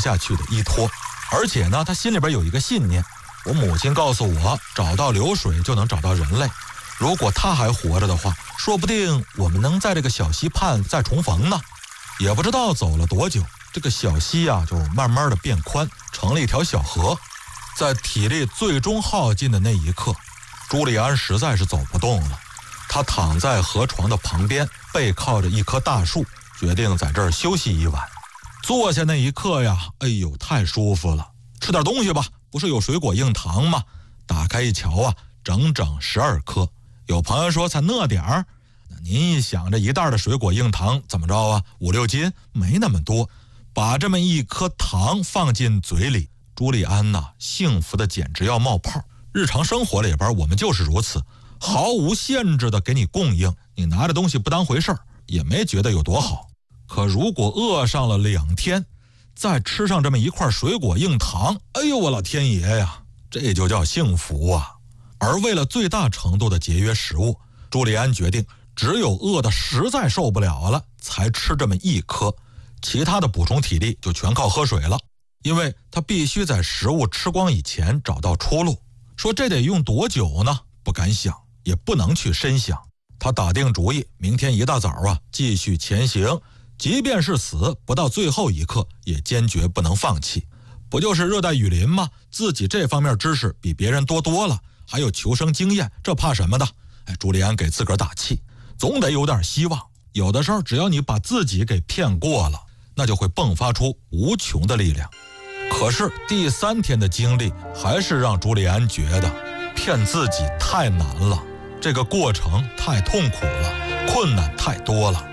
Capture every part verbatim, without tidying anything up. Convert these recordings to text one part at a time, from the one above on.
下去的依托。而且呢，他心里边有一个信念，我母亲告诉我，找到流水就能找到人类，如果他还活着的话，说不定我们能在这个小溪畔再重逢呢。也不知道走了多久，这个小溪啊就慢慢的变宽，成了一条小河。在体力最终耗尽的那一刻，朱利安实在是走不动了，他躺在河床的旁边，背靠着一棵大树，决定在这儿休息一晚。坐下那一刻呀，哎呦，太舒服了，吃点东西吧，不是有水果硬糖吗？打开一瞧啊，整整十二颗。有朋友说才那点儿，那您一想这一袋的水果硬糖怎么着啊，五六斤，没那么多。把这么一颗糖放进嘴里，朱利安呐，幸福的简直要冒泡。日常生活里边我们就是如此，毫无限制的给你供应，你拿着东西不当回事儿，也没觉得有多好。可如果饿上了两天，再吃上这么一块水果硬糖，哎呦我老天爷呀，这就叫幸福啊！而为了最大程度的节约食物，朱利安决定只有饿得实在受不了了才吃这么一颗，其他的补充体力就全靠喝水了。因为他必须在食物吃光以前找到出路。说这得用多久呢？不敢想，也不能去深想。他打定主意，明天一大早啊，继续前行，即便是死，不到最后一刻也坚决不能放弃。不就是热带雨林吗？自己这方面知识比别人多多了，还有求生经验，这怕什么的？哎，朱利安给自个儿打气，总得有点希望。有的时候只要你把自己给骗过了，那就会迸发出无穷的力量。可是第三天的经历还是让朱利安觉得骗自己太难了，这个过程太痛苦了，困难太多了。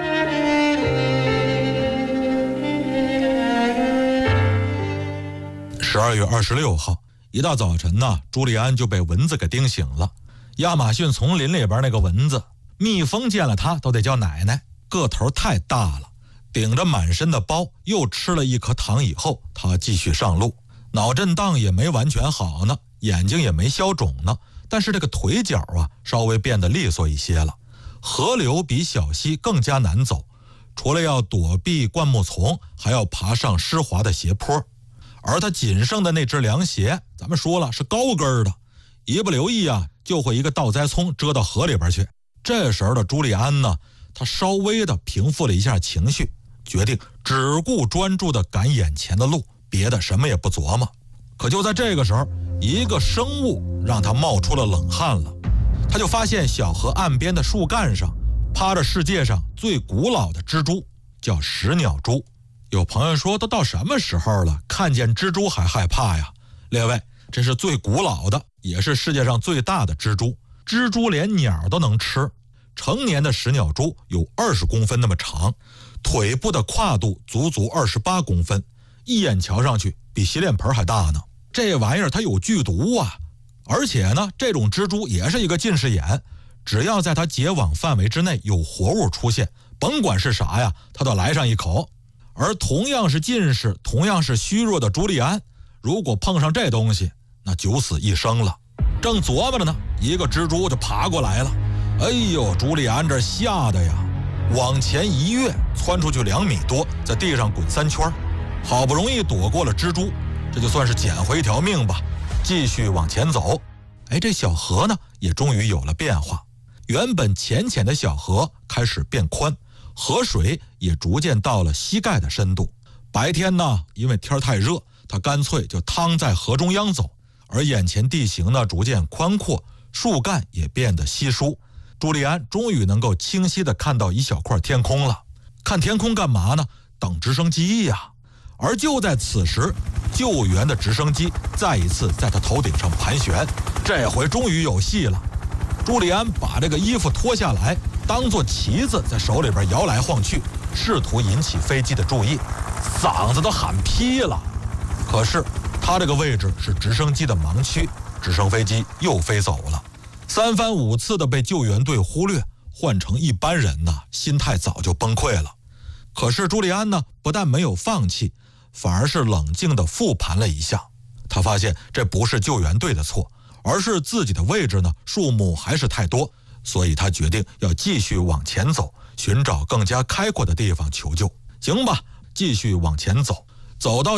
十二月二十六号一大早晨呢，朱利安就被蚊子给叮醒了。亚马逊丛林里边那个蚊子，蜜蜂见了他都得叫奶奶，个头太大了。顶着满身的包，又吃了一颗糖以后，他继续上路。脑震荡也没完全好呢，眼睛也没消肿呢，但是这个腿脚啊稍微变得利索一些了。河流比小溪更加难走，除了要躲避灌木丛，还要爬上湿滑的斜坡。而他仅剩的那只凉鞋，咱们说了是高跟的，一不留意啊就会一个倒栽葱遮到河里边去。这时候的朱利安呢，他稍微的平复了一下情绪，决定只顾专注的赶眼前的路，别的什么也不琢磨。可就在这个时候，一个生物让他冒出了冷汗了。他就发现小河岸边的树干上趴着世界上最古老的蜘蛛，叫石鸟蛛。有朋友说都到什么时候了，看见蜘蛛还害怕呀？列位，这是最古老的，也是世界上最大的蜘蛛。蜘蛛连鸟都能吃。成年的石鸟蛛有二十公分那么长，腿部的跨度足足二十八公分，一眼瞧上去比洗脸盆还大呢。这玩意儿它有剧毒啊！而且呢，这种蜘蛛也是一个近视眼，只要在它结网范围之内有活物出现，甭管是啥呀，它都来上一口。而同样是近视，同样是虚弱的朱利安，如果碰上这东西，那九死一生了。正琢磨着呢，一个蜘蛛就爬过来了。哎呦，朱利安这吓得呀，往前一跃，窜出去两米多，在地上滚三圈，好不容易躲过了蜘蛛，这就算是捡回一条命吧。继续往前走，哎，这小河呢也终于有了变化，原本浅浅的小河开始变宽，河水也逐渐到了膝盖的深度。白天呢，因为天太热，他干脆就趟在河中央走，而眼前地形呢逐渐宽阔，树干也变得稀疏。朱利安终于能够清晰地看到一小块天空了。看天空干嘛呢？等直升机呀！而就在此时，救援的直升机再一次在他头顶上盘旋，这回终于有戏了。朱利安把这个衣服脱下来，当作旗子在手里边摇来晃去，试图引起飞机的注意，嗓子都喊劈了。可是他这个位置是直升机的盲区，直升飞机又飞走了。三番五次的被救援队忽略，换成一般人呢，心态早就崩溃了。可是朱利安呢，不但没有放弃，反而是冷静地复盘了一下。他发现这不是救援队的错，而是自己的位置呢，树木还是太多，所以他决定要继续往前走，寻找更加开阔的地方求救。行吧，继续往前走，走到